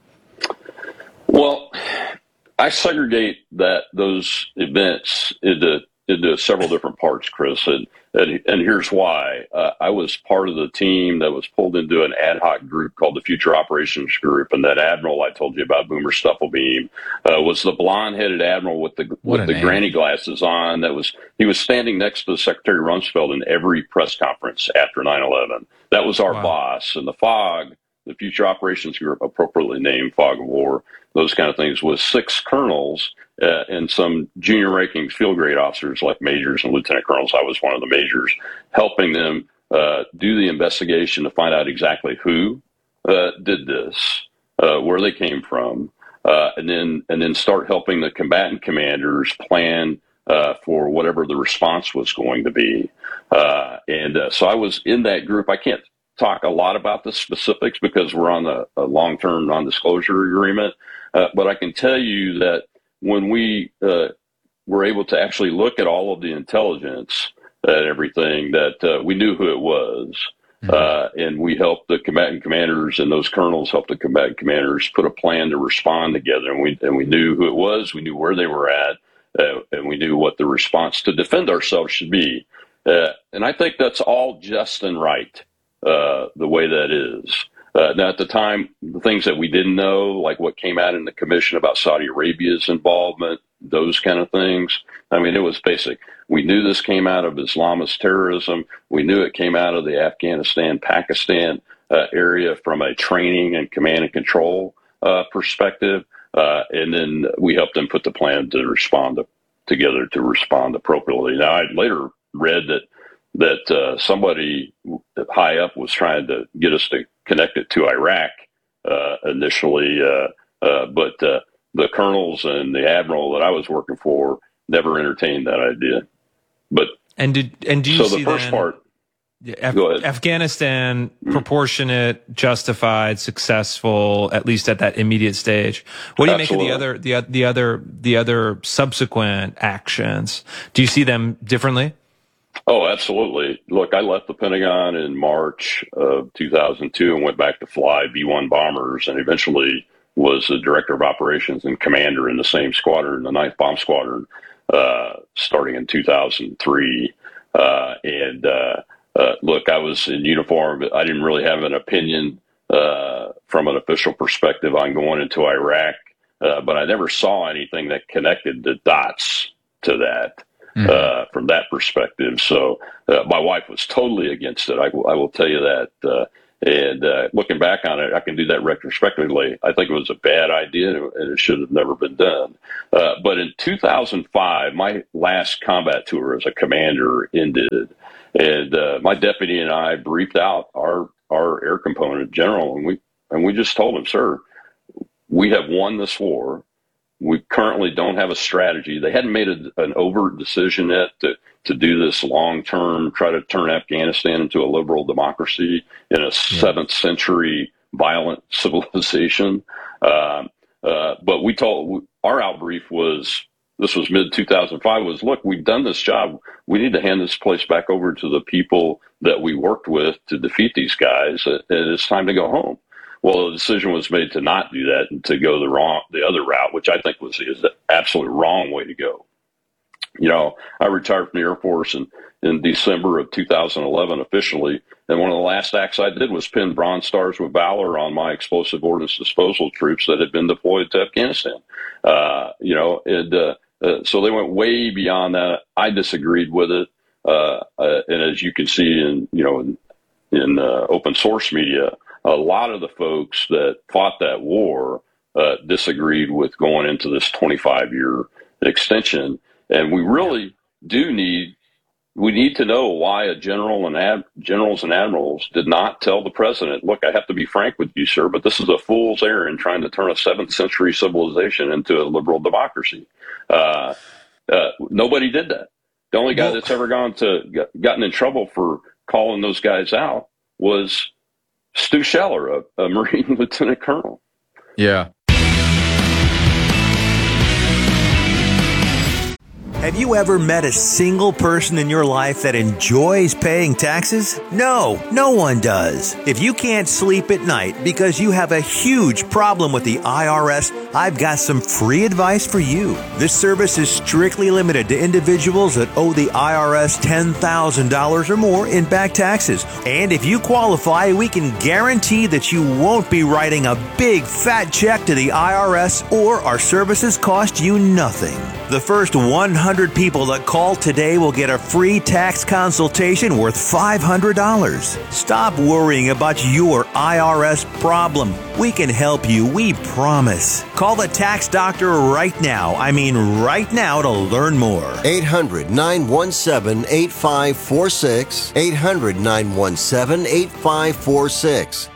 Well, I segregate those events into several different parts, Chris, and here's why. I was part of the team that was pulled into an ad hoc group called the Future Operations Group, and that admiral I told you about, Boomer Stumplebeam, was the blonde-headed admiral with the granny glasses on. He was standing next to Secretary Rumsfeld in every press conference after 9/11. That was our boss, and the FOG, the Future Operations Group, appropriately named Fog of War, those kind of things, was 6 colonels and some junior ranking field grade officers like majors and lieutenant colonels. I was one of the majors, helping them do the investigation to find out exactly who did this, where they came from, and then start helping the combatant commanders plan for whatever the response was going to be. So I was in that group. I can't talk a lot about the specifics because we're on a long-term non-disclosure agreement, but I can tell you that when we were able to actually look at all of the intelligence and everything, that we knew who it was. And we helped the combatant commanders, and those colonels helped the combatant commanders put a plan to respond together. And we knew who it was, we knew where they were at, and we knew what the response to defend ourselves should be. And I think that's all just and right, the way that is. Now, at the time, the things that we didn't know, like what came out in the commission about Saudi Arabia's involvement, those kind of things, I mean, it was basic. We knew this came out of Islamist terrorism. We knew it came out of the Afghanistan-Pakistan area from a training and command and control perspective. And then we helped them put the plan to respond together to respond appropriately. Now, I later read that somebody high up was trying to get us to connect it to Iraq initially, but the colonels and the admiral that I was working for never entertained that idea. But do you so see the first then, part? Afghanistan, proportionate, justified, successful, at least at that immediate stage. What do you Absolutely. make of the other subsequent actions? Do you see them differently? Oh, absolutely. Look, I left the Pentagon in March of 2002 and went back to fly B-1 bombers, and eventually was the director of operations and commander in the same squadron, the 9th Bomb Squadron, starting in 2003. Look, I was in uniform. I didn't really have an opinion from an official perspective on going into Iraq, but I never saw anything that connected the dots to that. From that perspective. So my wife was totally against it. I will tell you that. Looking back on it, I can do that retrospectively. I think it was a bad idea and it should have never been done. But in 2005, my last combat tour as a commander ended. And my deputy and I briefed out our air component general, and we just told him, sir, we have won this war. We currently don't have a strategy. They hadn't made an overt decision yet to do this long-term, try to turn Afghanistan into a liberal democracy in a 7th century violent civilization. But we told, our outbrief was, this was mid-2005, was, look, we've done this job. We need to hand this place back over to the people that we worked with to defeat these guys, and it's time to go home. Well, the decision was made to not do that and to go the other route, which I think is the absolute wrong way to go. You know, I retired from the Air Force in December of 2011 officially, and one of the last acts I did was pin Bronze Stars with Valor on my explosive ordnance disposal troops that had been deployed to Afghanistan. So they went way beyond that. I disagreed with it, and as you can see in open source media, a lot of the folks that fought that war disagreed with going into this 25-year extension. And we really need to know why a generals and admirals did not tell the president, look, I have to be frank with you, sir, but this is a fool's errand trying to turn a 7th century civilization into a liberal democracy. Nobody did that. The only guy that's ever gotten in trouble for calling those guys out was Stu Scheller, a Marine lieutenant colonel. Yeah. Have you ever met a single person in your life that enjoys paying taxes? No, no one does. If you can't sleep at night because you have a huge problem with the IRS, I've got some free advice for you. This service is strictly limited to individuals that owe the IRS $10,000 or more in back taxes. And if you qualify, we can guarantee that you won't be writing a big fat check to the IRS, or our services cost you nothing. The first 100 people that call today will get a free tax consultation worth $500. Stop worrying about your IRS problem. We can help you, we promise. Call the tax doctor right now. I mean right now, to learn more. 800-917-8546. 800-917-8546.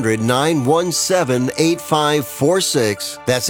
800-917-8546. That's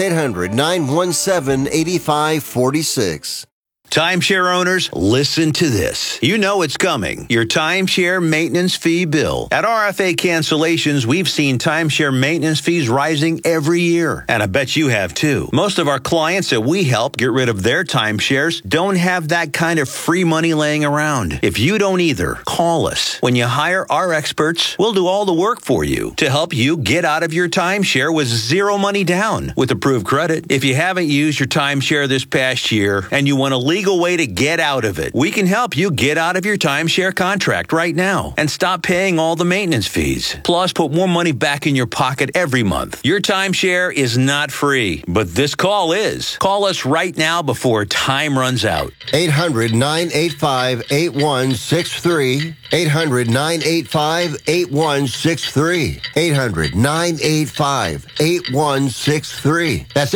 800-917-8546. Timeshare owners, listen to this. You know it's coming. Your timeshare maintenance fee bill. At RFA Cancellations, we've seen timeshare maintenance fees rising every year. And I bet you have too. Most of our clients that we help get rid of their timeshares don't have that kind of free money laying around. If you don't either, call us. When you hire our experts, we'll do all the work for you to help you get out of your timeshare with zero money down with approved credit. If you haven't used your timeshare this past year and you want a legal way to get out of it, we can help you get out of your timeshare contract right now and stop paying all the maintenance fees. Plus, put more money back in your pocket every month. Your timeshare is not free, but this call is. Call us right now before time runs out. 800-985-8163. 800-985-8163. 800-985-8163. That's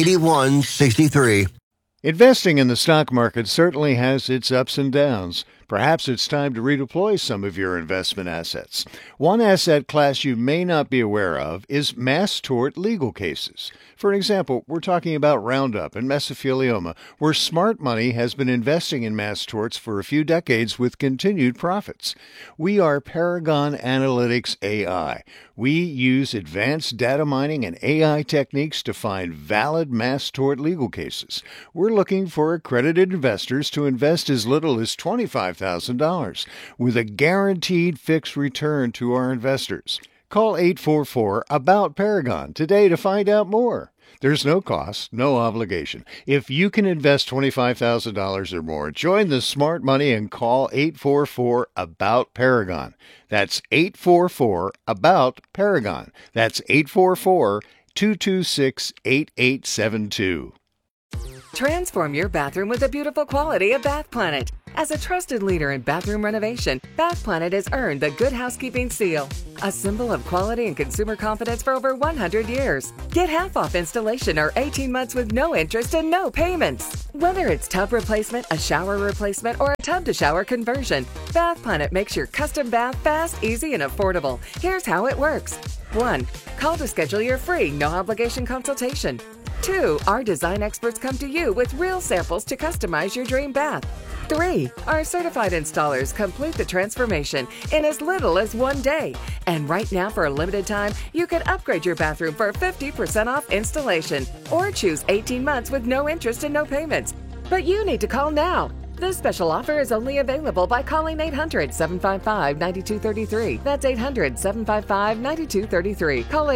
800-985-8163. Investing in the stock market certainly has its ups and downs. Perhaps it's time to redeploy some of your investment assets. One asset class you may not be aware of is mass tort legal cases. For example, we're talking about Roundup and mesothelioma, where smart money has been investing in mass torts for a few decades with continued profits. We are Paragon Analytics AI. We use advanced data mining and AI techniques to find valid mass tort legal cases. We're looking for accredited investors to invest as little as $25,000 with a guaranteed fixed return to our investors. Call 844-ABOUT-PARAGON today to find out more. There's no cost, no obligation. If you can invest $25,000 or more, join the smart money and call 844-ABOUT-PARAGON. That's 844-ABOUT-PARAGON. That's 844-226-8872. Transform your bathroom with the beautiful quality of Bath Planet. As a trusted leader in bathroom renovation, Bath Planet has earned the Good Housekeeping seal, a symbol of quality and consumer confidence for over 100 years. Get half off installation or 18 months with no interest and no payments. Whether it's tub replacement, a shower replacement, or a tub-to-shower conversion, Bath Planet makes your custom bath fast, easy, and affordable. Here's how it works. 1. Call to schedule your free, no-obligation consultation. 2. Our design experts come to you with real samples to customize your dream bath. 3. Our certified installers complete the transformation in as little as 1 day. And right now, for a limited time, you can upgrade your bathroom for 50% off installation or choose 18 months with no interest and no payments. But you need to call now. This special offer is only available by calling 800-755-9233. That's 800-755-9233. Call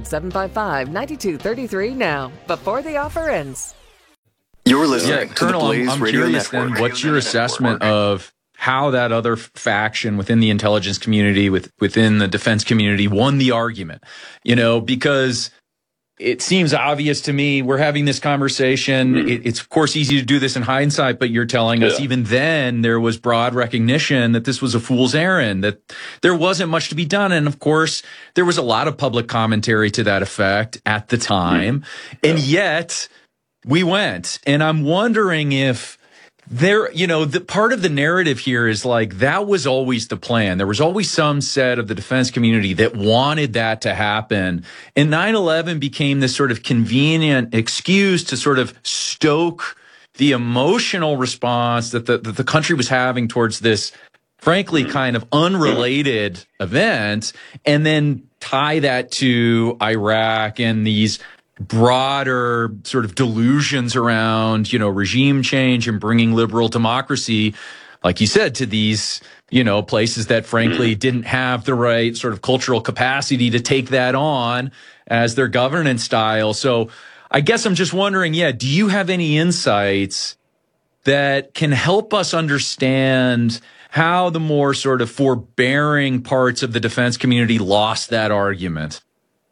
800-755-9233 now, before the offer ends. You're listening to Colonel, the Blaze I'm Radio curious Network. then, what's your assessment of how that other faction within the intelligence community, within the defense community, won the argument? You know, because it seems obvious to me, we're having this conversation. It's, of course, easy to do this in hindsight, but you're telling us even then there was broad recognition that this was a fool's errand, that there wasn't much to be done. And, of course, there was a lot of public commentary to that effect at the time. And yet we went. And I'm wondering if there, you know, the part of the narrative here is like that was always the plan. There was always some set of the defense community that wanted that to happen. And 9/11 became this sort of convenient excuse to sort of stoke the emotional response that the country was having towards this, frankly, kind of unrelated event, and then tie that to Iraq and these broader sort of delusions around, you know, regime change and bringing liberal democracy, like you said, to these, you know, places that frankly didn't have the right sort of cultural capacity to take that on as their governance style. So I guess I'm just wondering, do you have any insights that can help us understand how the more sort of forbearing parts of the defense community lost that argument?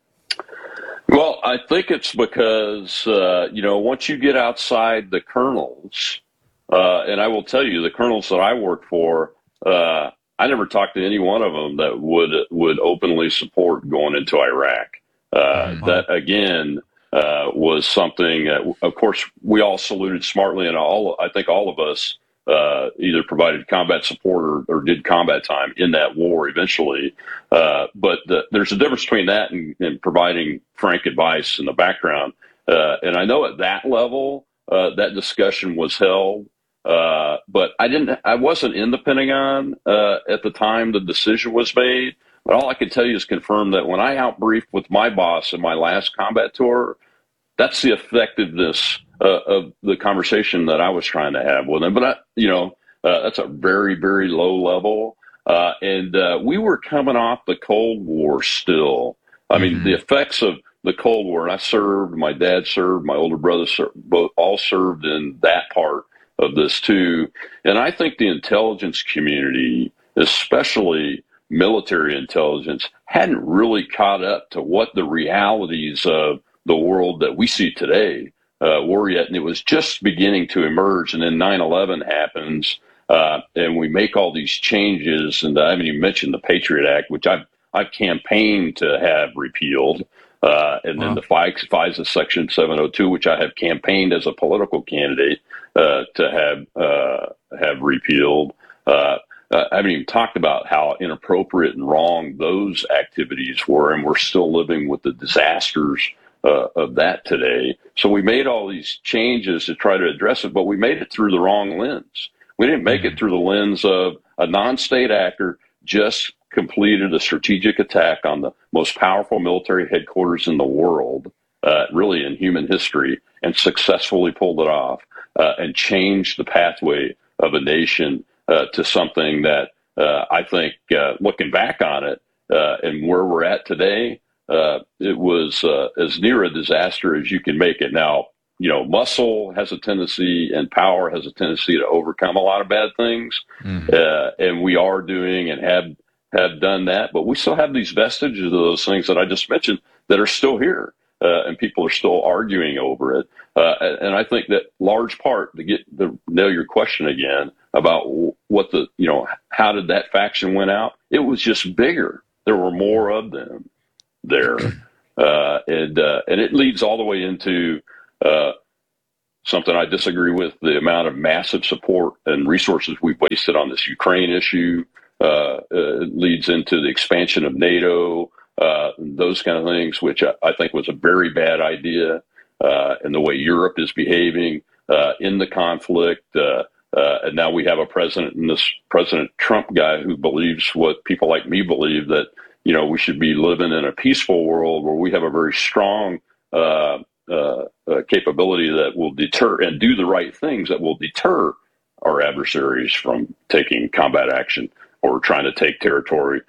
Well, I think it's because, you know, once you get outside the colonels, and I will tell you, the colonels that I worked for, I never talked to any one of them that would openly support going into Iraq. That, again, was something that, of course, we all saluted smartly, and I think all of us either provided combat support or did combat time in that war eventually. But there's a difference between that and providing frank advice in the background. And I know at that level, that discussion was held. But I wasn't in the Pentagon at the time the decision was made. But all I can tell you is confirm that when I outbriefed with my boss in my last combat tour, that's the effectiveness of the conversation that I was trying to have with him. But, that's a very, very low level. And we were coming off the Cold War still. I mean, the effects of the Cold War, and I served, my dad served, my older brother served, both all served in that part of this too. And I think the intelligence community, especially military intelligence, hadn't really caught up to what the realities of the world that we see today were yet. And it was just beginning to emerge. And then 9/11 happens, and we make all these changes. And I haven't even mentioned the Patriot Act, which I've campaigned to have repealed. And then the FISA Section 702, which I have campaigned as a political candidate to have repealed. I haven't even talked about how inappropriate and wrong those activities were, and we're still living with the disasters of that today. So we made all these changes to try to address it, but we made it through the wrong lens. We didn't make it through the lens of a non-state actor just completed a strategic attack on the most powerful military headquarters in the world, really in human history, and successfully pulled it off and changed the pathway of a nation to something that I think, looking back on it and where we're at today, it was as near a disaster as you can make it. Now, muscle has a tendency and power has a tendency to overcome a lot of bad things. And we are doing and have done that, but we still have these vestiges of those things that I just mentioned that are still here. And people are still arguing over it. And I think that large part to nail your question again about what how did that faction win out? It was just bigger. There were more of them there. And it leads all the way into something I disagree with, the amount of massive support and resources we've wasted on this Ukraine issue. It leads into the expansion of NATO, those kind of things, which I think was a very bad idea, and the way Europe is behaving in the conflict. And now we have a president, and this President Trump guy, who believes what people like me believe, that we should be living in a peaceful world where we have a very strong capability that will deter and do the right things that will deter our adversaries from taking combat action or trying to take territory